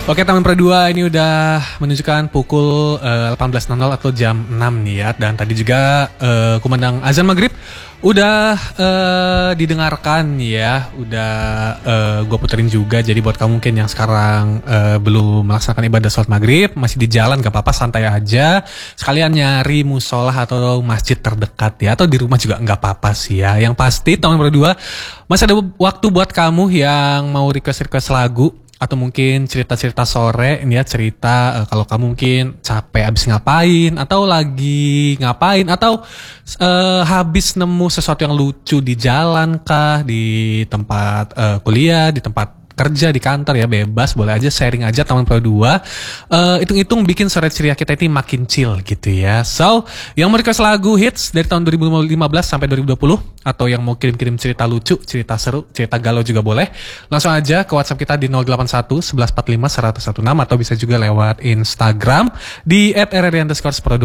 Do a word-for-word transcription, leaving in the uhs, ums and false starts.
Oke, Taman Pro dua ini udah menunjukkan pukul uh, delapan belas nol nol atau jam enam nih ya. Dan tadi juga uh, kumandang azan maghrib udah uh, didengarkan ya. Udah uh, gue puterin juga. Jadi buat kamu mungkin yang sekarang uh, belum melaksanakan ibadah sholat maghrib, masih di jalan gak apa-apa, santai aja. Sekalian nyari musola atau masjid terdekat ya. Atau di rumah juga gak apa-apa sih ya. Yang pasti Taman Pro dua masih ada waktu buat kamu yang mau request-request lagu atau mungkin cerita-cerita sore ini ya, cerita uh, kalau kamu mungkin capek abis ngapain atau lagi ngapain atau uh, habis nemu sesuatu yang lucu di jalan kah, di tempat uh, kuliah, di tempat kerja, di kantor ya, bebas, boleh aja sharing aja Taman Pro dua. Uh, hitung-hitung bikin sore ceria kita ini makin chill gitu ya. So, yang mau request lagu hits dari tahun dua ribu lima belas sampai dua ribu dua puluh atau yang mau kirim-kirim cerita lucu, cerita seru, cerita galau juga boleh. Langsung aja ke WhatsApp kita di nol delapan satu satu satu empat lima satu satu enam atau bisa juga lewat Instagram di et r r i underscore pro dua.